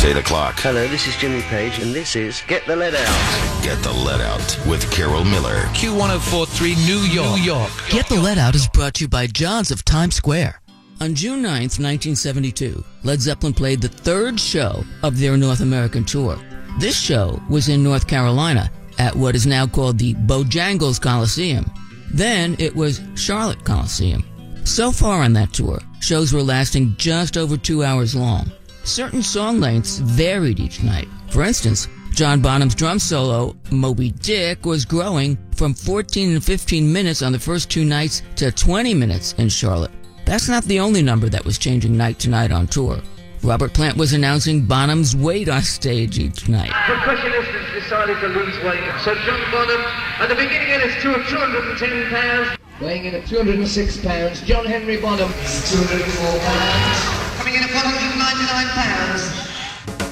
It's 8 o'clock. Hello, this is Jimmy Page, and this is Get the Lead Out. Get the Lead Out with Carol Miller. Q1043 New York. Get the Lead Out is brought to you by John's of Times Square. On June 9th, 1972, Led Zeppelin played the third show of their North American tour. This show was in North Carolina at what is now called the Bojangles Coliseum. Then it was Charlotte Coliseum. So far on that tour, shows were lasting just over 2 hours long. Certain song lengths varied each night. For instance, John Bonham's drum solo, Moby Dick, was growing from 14 and 15 minutes on the first two nights to 20 minutes in Charlotte. That's not the only number that was changing night to night on tour. Robert Plant was announcing Bonham's weight on stage each night. Percussionist has decided to lose weight. So John Bonham, at the beginning of this tour, 210 pounds. Weighing in at 206 pounds, John Henry Bonham, 204 pounds. Coming in at 199 pounds.